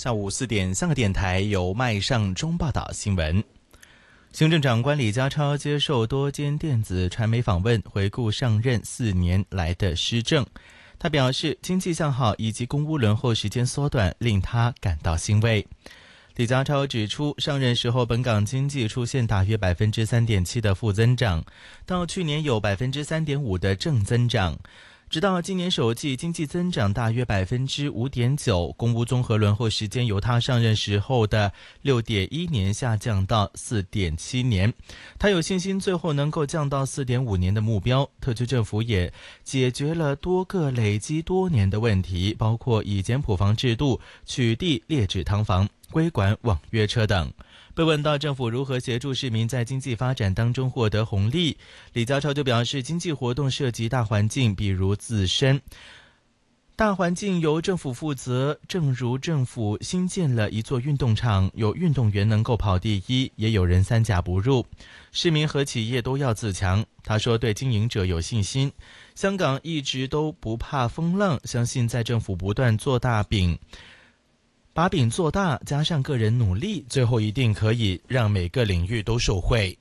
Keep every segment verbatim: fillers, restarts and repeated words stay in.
下午四点，香港电台由麦尚中报道新闻。行政长官李家超接受多间电子传媒访问，回顾上任四年来的施政。他表示，经济向好以及公屋轮候时间缩短，令他感到欣慰。李家超指出，上任时候本港经济出现大约 百分之三点七 的负增长，到去年有 百分之三点五 的正增长，直到今年首季经济增长大约 百分之五点九， 公屋综合轮候时间由他上任时候的 六点一 年下降到 四点七 年。他有信心最后能够降到 四点五 年的目标。特区政府也解决了多个累积多年的问题，包括以简谱房制度取缔劣质汤房、规管网约车等。被问到政府如何协助市民在经济发展当中获得红利，李家超就表示，经济活动涉及大环境，比如自身大环境由政府负责，正如政府新建了一座运动场，有运动员能够跑第一，也有人三甲不入，市民和企业都要自强。他说对经营者有信心，香港一直都不怕风浪，相信在政府不断做大饼把饼做大，加上个人努力，最后一定可以让每个领域都受惠。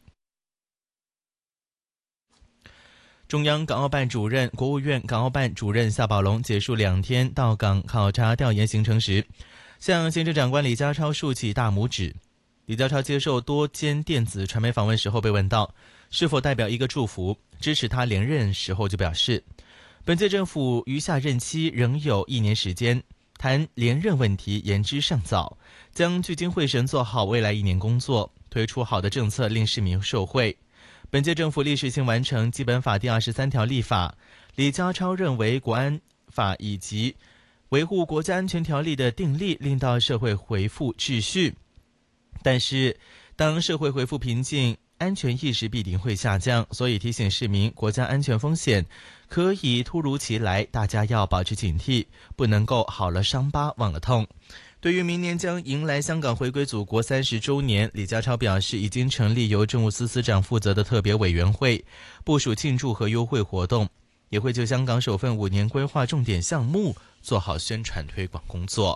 中央港澳办主任、国务院港澳办主任夏宝龙结束两天到港考察调研行程时，向行政长官李家超竖起大拇指。李家超接受多间电子传媒访问时候被问到，是否代表一个祝福，支持他连任时候就表示，本届政府余下任期仍有一年时间，谈连任问题言之尚早，将聚精会神做好未来一年工作，推出好的政策令市民受惠。本届政府历史性完成基本法第二十三条立法，李家超认为国安法以及维护国家安全条例的订立令到社会恢复秩序，但是当社会恢复平静，安全意识必定会下降，所以提醒市民国家安全风险可以突如其来，大家要保持警惕，不能够好了伤疤忘了痛。对于明年将迎来香港回归祖国三十周年，李家超表示，已经成立由政务司司长负责的特别委员会，部署庆祝和优惠活动，也会就香港首份五年规划重点项目做好宣传推广工作。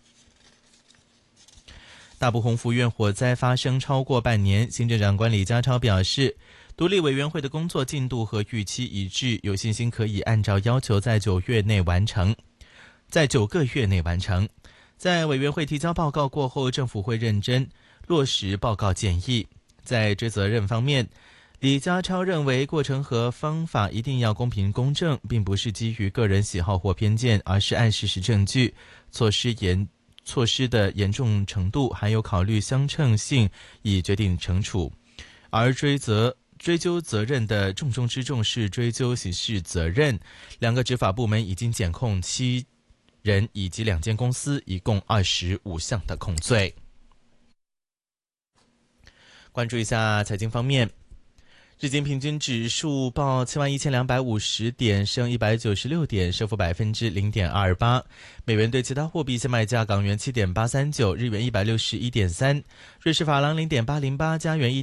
大埔洪福苑火灾发生超过半年，行政长官李家超表示，独立委员会的工作进度和预期一致，有信心可以按照要求在九月内完成，在九个月内完成。在委员会提交报告过后，政府会认真落实报告建议。在追责任方面，李家超认为过程和方法一定要公平公正，并不是基于个人喜好或偏见，而是按事实证据、措施严措施的严重程度还有考虑相称性以决定惩处。而追责追究责任的重中之重是追究刑事责任，两个执法部门已经检控七人以及两间公司，一共二十五项的控罪。关注一下财经方面，日经平均指数报七万一千两百五十点，升一百九十六点，升幅百分之零点二八。美元对其他货币现卖价：港元七点八三九，日元一百六十一点三，瑞士法郎零点八零八，加元一